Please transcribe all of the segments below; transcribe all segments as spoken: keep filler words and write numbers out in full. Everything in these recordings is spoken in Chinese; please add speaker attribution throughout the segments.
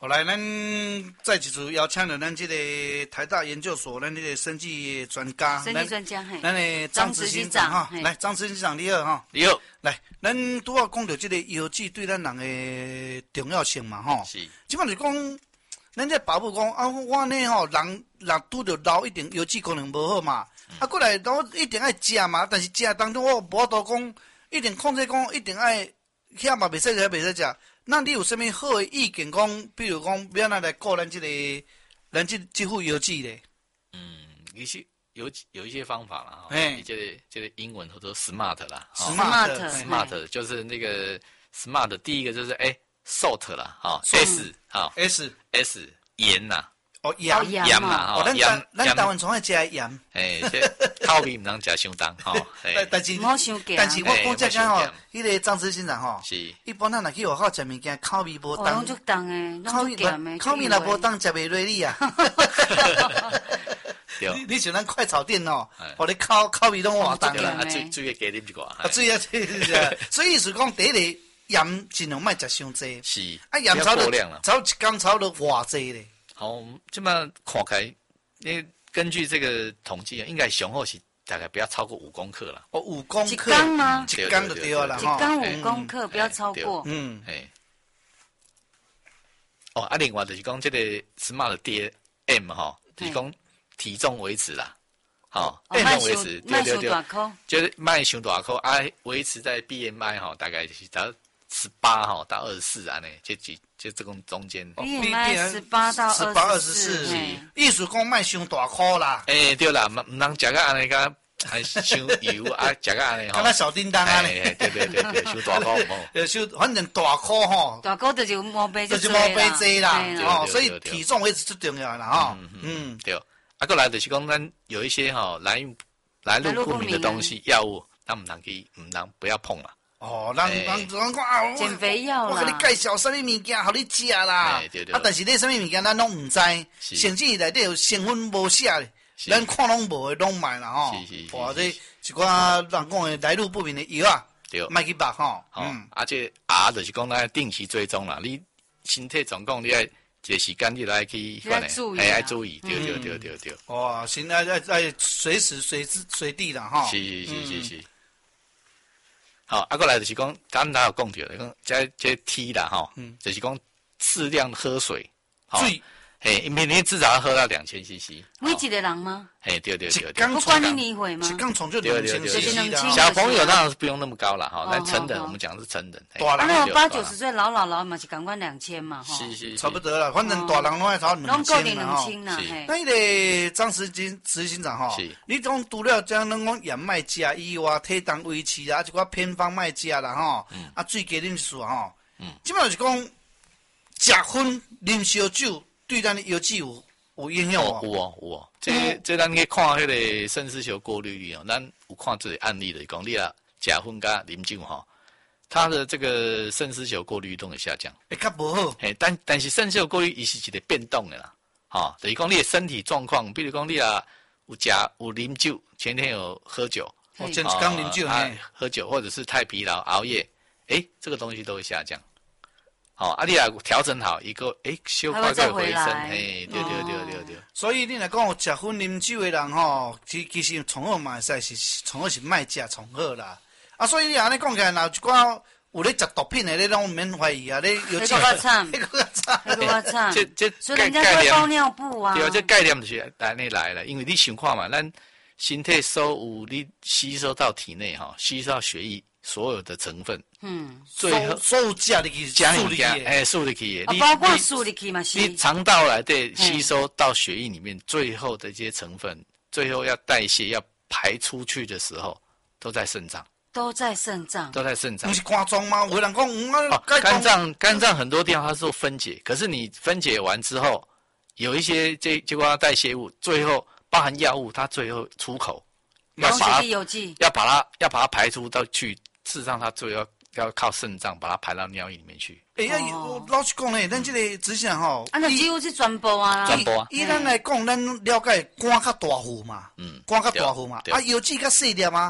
Speaker 1: 后来，咱再一次邀请了咱这个台大研究所，咱这个生技专家，
Speaker 2: 生技专家，嘿，
Speaker 1: 咱的张执行长哈，来，张执行长你好哈，
Speaker 3: 你好，
Speaker 1: 来，咱拄好讲到这个药剂对咱人的重要性嘛，吼，
Speaker 3: 是，
Speaker 1: 基本是讲，咱这爸母讲啊，我呢吼，人人拄着老一定药剂可能无好嘛，嗯、啊，过来我一定爱食嘛，但是食当中我无多讲，一定控制讲一定爱遐嘛袂使食，袂使食。那你有啥物好的意见？讲，比如讲，要哪来顾咱这个，咱这这副药剂咧？
Speaker 3: 嗯，一些有有一些方法啦，哈，
Speaker 1: 哎，
Speaker 3: 这个这个英文或者 smart 啦
Speaker 1: ，smart
Speaker 3: smart 就是那个 smart， 第一个就是哎 salt 啦，哈 ，s 好
Speaker 1: s
Speaker 3: s 盐呐。
Speaker 1: 哦，盐
Speaker 3: 盐嘛，
Speaker 1: 哦，咱咱咱台湾从爱食盐，
Speaker 3: 诶，口味唔能食伤重，吼。
Speaker 1: 但是，
Speaker 2: 但是
Speaker 1: 我讲这个吼，迄个张执行长吼，
Speaker 3: 是，
Speaker 1: 一般咱若去学校食物件，口味无重，
Speaker 2: 就重诶，
Speaker 1: 口味口味若无重，食袂落你啊。你你像咱快炒店哦，互你口口味拢换重
Speaker 3: 啊，水水要加啉一寡，
Speaker 1: 啊，水啊，所以是讲第一个盐尽量莫食伤济，
Speaker 3: 是，
Speaker 1: 啊，盐炒了炒一缸炒了偌济咧。
Speaker 3: 好，这么看开，因为根据这个统计啊，应该上好是大概不要超过五公克了。
Speaker 1: 哦，五公克。
Speaker 2: 一缸吗？
Speaker 1: 一缸就对了
Speaker 2: 哈。一缸五公克，不要超过。
Speaker 3: 嗯，哎。哦，啊，另外就是讲这个 smart D M 哈，就是讲体重维持啦，好，体重维持，
Speaker 2: 对对对，
Speaker 3: 就是卖伤大颗，啊，维持在 B M I 哈，大概就是到十八哈到二十四啊呢，这几。就这种中间
Speaker 2: ，B M I 十八到
Speaker 1: 十八二十四，意思讲卖伤大颗啦。
Speaker 3: 诶，对啦，唔唔通食个安尼个，还伤油啊，食个安尼吼。
Speaker 1: 敢若小叮当安尼。
Speaker 3: 对对对对，伤大颗唔好。
Speaker 1: 呃，伤反正大颗吼。
Speaker 2: 大颗就是毛病
Speaker 1: 就是毛病多啦，哦，所以体重维持最重要啦，哈。
Speaker 3: 嗯，对。啊，过来就是讲，咱有一些哈来来路不明的东西药物，咱唔通去，唔通不要碰啦。
Speaker 1: 哦，人人人讲啊，
Speaker 2: 减肥药啦，
Speaker 1: 我给你介绍什么物件，互你食啦。
Speaker 3: 对对。
Speaker 1: 啊，但是你什么物件咱拢唔知，甚至内底有成分无写的，咱看拢无的拢卖啦吼。
Speaker 3: 是是。
Speaker 1: 或者一寡人讲的来路不明的药啊，
Speaker 3: 对，
Speaker 1: 卖去买吼。
Speaker 3: 嗯。而且啊，就是讲咱定期追踪啦，你身体状况你爱一个时间你来去，
Speaker 2: 要注意，
Speaker 3: 哎，要注意，对对对对对。
Speaker 1: 哇，现在在在随时随时随地啦哈。
Speaker 3: 是是是是。好，啊，过来就是讲，刚才有讲到，讲这这 T 啦，哈，嗯，就是讲适量喝水，
Speaker 1: 水，
Speaker 3: 嘿，每天至少要喝到两千 C C。
Speaker 2: 每一个人吗？
Speaker 3: 嘿，对对对，
Speaker 2: 不管你年岁吗？
Speaker 1: 一缸冲就两千 C C 的。
Speaker 3: 小朋友当然是不用那么高了，哈，但成人我们讲是成人。
Speaker 2: 啊，那八九十岁老姥姥嘛是赶快两千嘛，哈，
Speaker 3: 是是，
Speaker 1: 差不多了，反正大人拢爱超两千
Speaker 2: 嘛，哈。
Speaker 1: 那个张执行执行长哈，你讲除了将咱讲盐卖食以外，体重维持啊，一寡偏方卖食啦，哈，啊，水加啉数哈，基本上是讲食薰啉烧酒对咱的药剂有。有影响
Speaker 3: 哦，有哦，有哦。这这咱去看迄个肾丝球过滤率哦，咱有看这个案例的，讲你啊，食薰加啉酒哈，它的这个肾丝球过滤率都会下降。
Speaker 1: 会较无好。
Speaker 3: 嘿，但但是肾丝球过滤伊是一个变动的啦，哈，等于讲你的身体状况，比如讲你啊有食有啉酒，前天有喝酒，
Speaker 1: 哦，前一刚啉酒，
Speaker 3: 啊，喝酒或者是太疲劳、熬夜，诶，这个东西都会下降。好，啊，你啊调整好一个，诶，小快快回升，嘿，对对对对对。
Speaker 1: 所以你若讲有食薰啉酒的人吼，其其实从好嘛会使是从好是卖食从好啦。啊，所以你安尼讲起来，若一寡有咧食毒品的，你拢免怀疑啊，你有
Speaker 2: 这个惨，
Speaker 1: 这个惨，
Speaker 2: 这个惨。
Speaker 3: 这这
Speaker 2: 所以人家说包尿布啊。
Speaker 3: 对啊，这概念就是安尼来了，因为你想看嘛，咱身体所有你吸收到体内哈，吸收到血液。所有的成分，嗯，
Speaker 1: 最后所有加入去，
Speaker 3: 加入去，哎，输入去，
Speaker 2: 你包括输入去嘛，
Speaker 3: 你肠道来对吸收到血液里面，最后的这些成分，最后要代谢要排出去的时候，都在肾脏，
Speaker 2: 都在肾脏，
Speaker 3: 都在肾脏。
Speaker 1: 不是肝脏吗？有人讲，
Speaker 3: 哦，肝脏，肝脏很多地方它是分解，可是你分解完之后，有一些这结果代谢物，最后包含药物，它最后出口
Speaker 2: 要把它要
Speaker 3: 把它要把它排出到去。事实上，它最后要靠肾脏把它排到尿液里面去。
Speaker 1: 哎呀，老实讲嘞，咱这个执行吼，
Speaker 2: 啊，那几乎是全部啊，
Speaker 3: 全部啊。
Speaker 1: 以咱来讲，咱了解肝较大户嘛，嗯，肝较大户嘛，啊，药剂较细粒嘛，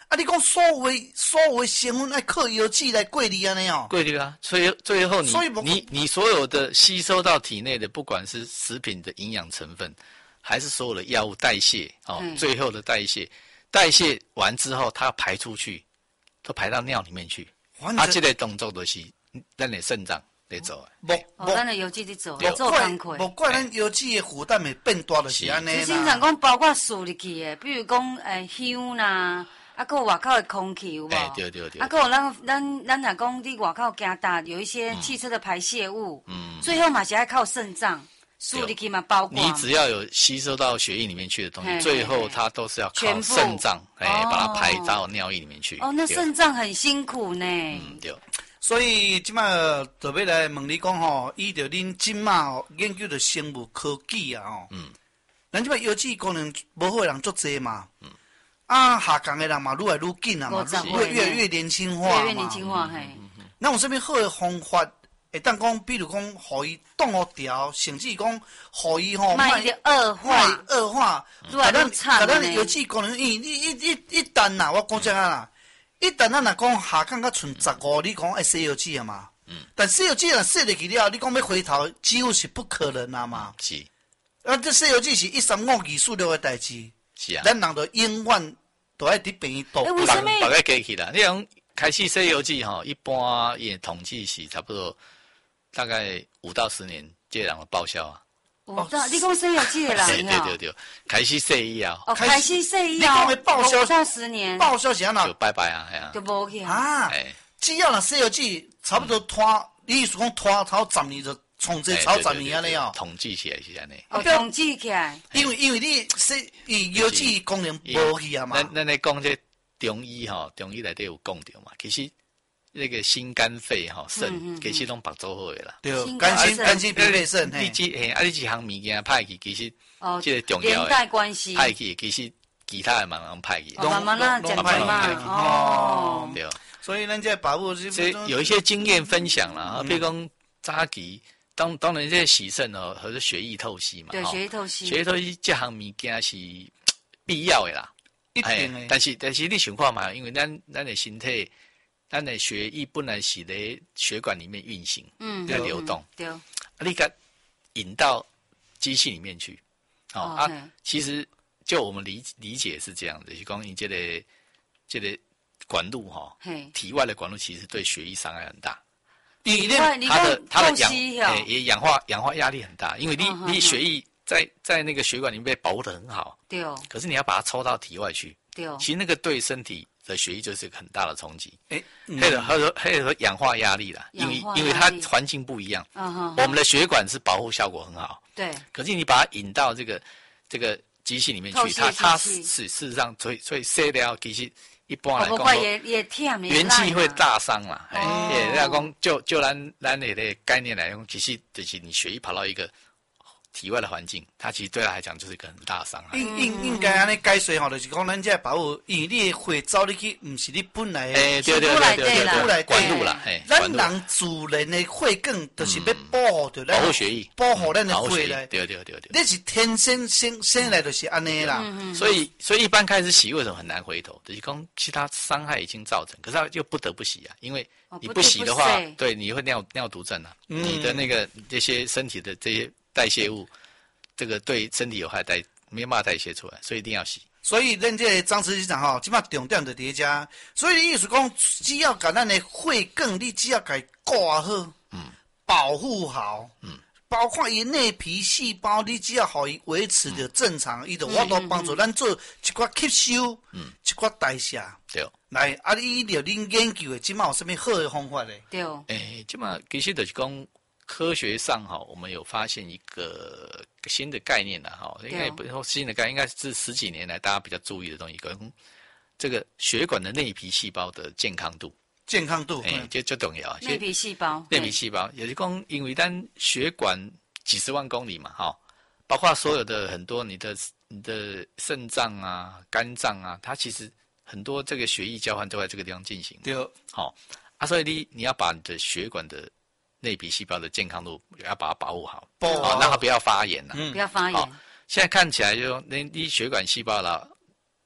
Speaker 1: 啊，你讲所有的所有的成分爱靠药剂来过滤安尼哦。
Speaker 3: 过滤啊，最最后你
Speaker 1: 所以不
Speaker 3: 你你所有的吸收到体内的，不管是食品的营养成分，还是所有的药物代谢哦，
Speaker 2: 嗯
Speaker 3: 最后的代谢，代谢完之后，它要排出去，都排到尿里面去。啊，
Speaker 1: 完全
Speaker 3: 这个动作就是咱的肾脏在做的。
Speaker 1: 无
Speaker 2: 哦，
Speaker 1: 无
Speaker 2: 咱的油脂在做，
Speaker 3: 对
Speaker 2: 做
Speaker 1: 怪
Speaker 2: 工课。
Speaker 1: 无怪咱药剂的负担会变大，就是安尼
Speaker 2: 就
Speaker 1: 啦。
Speaker 2: 经常讲包括输入去的，比如讲诶香啦，啊，还有外口的空气有无？
Speaker 3: 哎对对对
Speaker 2: 啊，还有咱咱咱若讲伫外口行大，有一些汽车的排泄物，嗯，最后嘛是要靠肾脏输入去嘛，包括
Speaker 3: 你只要有吸收到血液里面去的东西，
Speaker 2: 嘿嘿
Speaker 3: 最后它都是要靠
Speaker 2: 全部
Speaker 3: 肾脏哎、
Speaker 2: 哦
Speaker 3: 把它排到尿液里面去。
Speaker 2: 哦，那
Speaker 3: 对
Speaker 2: 肾脏很辛苦呢。
Speaker 3: 嗯对。
Speaker 1: 所以即摆就要来问你讲吼，依着恁即马吼研究的生物科技啊吼，嗯，咱即摆药剂功能无好的人足济嘛，嗯，啊下降的人嘛愈来愈紧啊嘛，越
Speaker 2: 五十岁
Speaker 1: 越越越年轻化嘛，
Speaker 2: 越越年轻化嘿。
Speaker 1: 咱有啥物好的方法？会当讲，比如讲，互伊挡好调，甚至讲，互伊吼
Speaker 2: 卖的恶化
Speaker 1: 卖恶化，
Speaker 2: 愈来愈惨呢
Speaker 1: 咱的药剂功能，伊一一一一旦呐，我讲这样啦。一旦咱若讲下降到剩十五，你讲爱洗药剂啊嘛？嗯。但洗药剂若洗入去了，你讲要回头，几乎是不可能啊嘛。
Speaker 3: 是。
Speaker 1: 啊，这洗药剂是一三五二四六的代志。
Speaker 3: 是啊。
Speaker 1: 咱人就永远都爱伫病院度。
Speaker 2: 欸为什么
Speaker 3: 大概过去啦。你讲开始洗药剂吼，一般也统计是差不多大概五到十年，这人的报销啊。
Speaker 2: 我知道，你讲洗药剂的
Speaker 3: 对
Speaker 2: 人
Speaker 3: 对对对，开始洗以后，
Speaker 2: 哦，开始洗
Speaker 1: 你讲
Speaker 2: 以后，
Speaker 1: 的报销
Speaker 2: 五到十年，
Speaker 1: 报销是安
Speaker 3: 就
Speaker 1: 怎？
Speaker 3: 拜拜啊，哎呀
Speaker 2: 就，无去啊。
Speaker 1: 啊，
Speaker 3: 哎，
Speaker 1: 只要若洗药剂差不多拖，你意思讲拖头十年就从这
Speaker 3: 哎
Speaker 1: 超十
Speaker 3: 对对对对
Speaker 1: 年安尼哦。
Speaker 3: 统计起来是安尼。
Speaker 2: 哦，
Speaker 1: 啊不要
Speaker 2: 统计起来，
Speaker 1: 因为因为你洗伊药剂功能无去啊嘛。
Speaker 3: 咱咱咧讲这中医吼，中医内底有讲到嘛，其实那个心肝肺吼肾，其实拢白做好的啦。
Speaker 1: 对，
Speaker 2: 心
Speaker 1: 肝心
Speaker 2: 肝肾
Speaker 1: 肝心脾肺肾，
Speaker 3: 你
Speaker 1: 嘿，
Speaker 3: 这嘿，啊，你一项物件歹去，其实
Speaker 2: 哦，
Speaker 3: 这个重要
Speaker 2: 连带
Speaker 3: 的
Speaker 2: 关系，
Speaker 3: 歹去，其实其他的慢慢歹去。
Speaker 2: 哦慢慢啦，讲
Speaker 1: 拢拢
Speaker 2: 讲嘛，
Speaker 3: 拢
Speaker 2: 哦，
Speaker 3: 对，
Speaker 1: 所以咱这把握这
Speaker 3: 所以有一些经验分享啦，
Speaker 2: 嗯
Speaker 3: 比如讲早期，当当然这些洗肾哦，和是血液透析嘛，
Speaker 2: 对，
Speaker 3: 吼
Speaker 2: 血液透析，
Speaker 3: 血液透析这项物件是必要的啦。
Speaker 1: 一定的。
Speaker 3: 但是但是你想看嘛，因为咱咱的身体，咱的血液本来是在血管里面运行，
Speaker 2: 嗯，
Speaker 3: 在流动，
Speaker 2: 对，
Speaker 3: 啊，你给它引到机器里面去，哦啊
Speaker 2: 哦嘿，
Speaker 3: 其实就我们理理解是这样的，就是讲你这个这个管路哈，
Speaker 2: 嘿，
Speaker 3: 体外的管路其实对血液伤害很大，
Speaker 1: 你
Speaker 2: 另外你
Speaker 3: 它的
Speaker 2: 讲
Speaker 3: 它的氧
Speaker 2: 透析哦
Speaker 3: 诶也氧化氧化压力很大，因为你
Speaker 2: 嗯哼
Speaker 3: 你血液在在那个血管里面被保护得很好，
Speaker 2: 对
Speaker 3: 可是你要把它抽到体外去，
Speaker 2: 对，
Speaker 3: 其实那个对身体的血液就是一个很大的冲击。
Speaker 1: 诶，
Speaker 3: 还有还有还有氧化压力啦，因为
Speaker 2: 氧化压力
Speaker 3: 因为它环境不一样，
Speaker 2: 嗯哼，
Speaker 3: 我们的血管是保护效果很好，
Speaker 2: 对，
Speaker 3: 可是你把它引到这个这个机器里面去，
Speaker 2: 透析
Speaker 3: 它它
Speaker 2: 机器
Speaker 3: 是事实上所以所以射掉其实一般来
Speaker 2: 不
Speaker 3: 讲说
Speaker 2: 过也也忝，也
Speaker 3: 元气会
Speaker 2: 烂啊，
Speaker 3: 大伤啦，哎，
Speaker 2: 哦
Speaker 3: 也要讲就就咱咱的那个概念来讲，其实就是你血液跑到一个体外的环境，它其实对它来讲就是一个很大的伤害。
Speaker 1: 应应应该安尼解说吼，就是讲咱这把握，因为你的血走入去，毋是你本来的。
Speaker 3: 哎，对对对对对
Speaker 2: 出
Speaker 3: 对，
Speaker 1: 来
Speaker 3: 管路啦，哎，
Speaker 1: 咱
Speaker 3: 管路
Speaker 1: 人自然的血管，就是要保护着咱
Speaker 3: 保护血液，
Speaker 1: 保护咱的
Speaker 3: 保护血液
Speaker 1: 血来，。
Speaker 3: 对对对对。
Speaker 1: 你是天生生生来就是安尼啦。
Speaker 3: 所以，所以一般开始洗为什么很难回头？就是讲其他伤害已经造成，可是他又不得不洗啊，因为你不洗的话，
Speaker 2: 哦不得不洗
Speaker 3: 对你会尿尿毒症啊，
Speaker 1: 嗯
Speaker 3: 你的那个这些身体的这些代谢物，这个对身体有害代没办法代谢出来，所以一定要洗。
Speaker 1: 所以咱这个张司机长吼，即摆重点就伫遮。所以意思讲，只要把咱的血管，你只要给它挂好，嗯，保护好，嗯，包括伊内皮细胞，你只要互伊维持着正常，伊、嗯、就我都帮助咱做一寡吸收，嗯，一寡代谢。
Speaker 3: 对，
Speaker 1: 来，啊，你着恁研究的，即摆有啥物好的方法咧？
Speaker 2: 对，
Speaker 3: 诶，这么其实就是讲科学上哈，我们有发现一个新的概念了哈，应该也不是说新的概念，应该是十几年来大家比较注意的东西，跟这个血管的内皮细胞的健康度。
Speaker 1: 健康度，
Speaker 3: 哎、
Speaker 1: 嗯，
Speaker 3: 这就重要。
Speaker 2: 内皮细胞，
Speaker 3: 内皮细胞，也就是讲，因为咱血管几十万公里嘛，哈，包括所有的很多你的你的肾脏啊、肝脏啊，它其实很多这个血液交换都在这个地方进行。
Speaker 1: 对，
Speaker 3: 好、啊，所以你你要把你的血管的内皮细胞的健康度要把它保护好，
Speaker 1: 保护好
Speaker 3: 让它不要发炎呐、
Speaker 1: 嗯
Speaker 2: 不要发炎，
Speaker 3: 好现在看起来就那你血管细胞啦，那个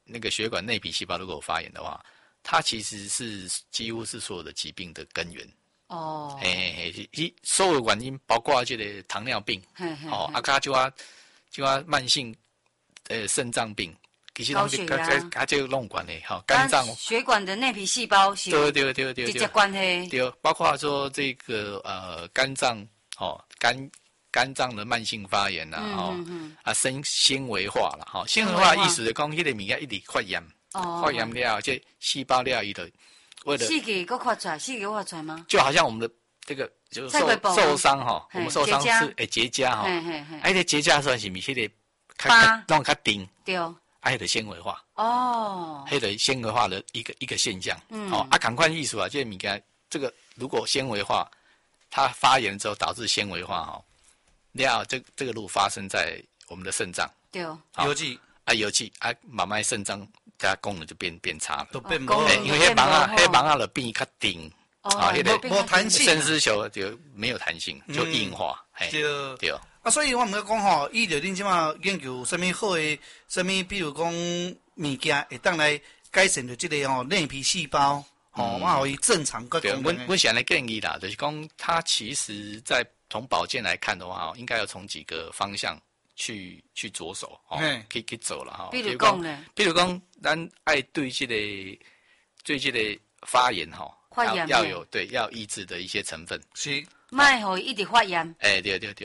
Speaker 3: 那个血管内皮细胞如果有发炎的话，它其实是几乎是所有的疾病的根源。
Speaker 2: 哦，
Speaker 3: 嘿嘿嘿，伊所有原因包括这个糖尿病，
Speaker 2: 嘿嘿
Speaker 3: 哦，啊，加就啊就啊慢性呃肾脏病，其实
Speaker 2: 高血压
Speaker 3: 跟跟这个弄关的哈，肝脏
Speaker 2: 血管的内皮细胞是
Speaker 3: 对对对对
Speaker 2: 直接关系，
Speaker 3: 对，包括说这个呃肝脏哦肝肝脏的慢性发炎呐、啊，哦、嗯嗯、啊生纤维化了哈，纤维化意思就讲迄个物件一直发炎，哦、发炎了，这细胞了伊头。为了
Speaker 2: 细给个画出来，细给画出来吗？
Speaker 3: 就好像我们的这个就是受受伤哈，我们受伤是诶结痂哈，哎，这结痂算是咪迄个
Speaker 2: 疤，
Speaker 3: 弄较顶，
Speaker 2: 对，
Speaker 3: 哎的纤维化
Speaker 2: 哦，
Speaker 3: 迄个纤维化的一个一个现象，嗯，哦啊，赶快艺术啊，这个物件这个如果纤维化，它发炎之后导致纤维化哈，了这这个如果发生在我们的肾脏，
Speaker 2: 对，
Speaker 1: 邮寄
Speaker 3: 啊邮寄啊，慢慢肾脏。它功能就变变差了，
Speaker 1: 都变不好，
Speaker 3: 因为迄芒啊，迄芒啊的变较顶，
Speaker 1: 啊，迄个无弹性，
Speaker 3: 肾丝球就没有弹性，就硬化，
Speaker 1: 对
Speaker 3: 对。
Speaker 1: 啊，所以我们要讲吼，伊就恁即马研究什么好的，什么比如讲物件会当来改善着即个吼内皮细胞，吼，啊，互伊正常个功能。
Speaker 3: 我我想来建议啦，就是讲它其实在从保健来看的话，应该要从几个方向。去去着手，哦，可以去走了哈。
Speaker 2: 比如讲呢，
Speaker 3: 比如讲，咱爱对这个对这个发炎哈，
Speaker 2: 发炎
Speaker 3: 要有对要抑制的一些成分。
Speaker 1: 是，
Speaker 2: 卖互一直发炎。
Speaker 3: 哎，对对对。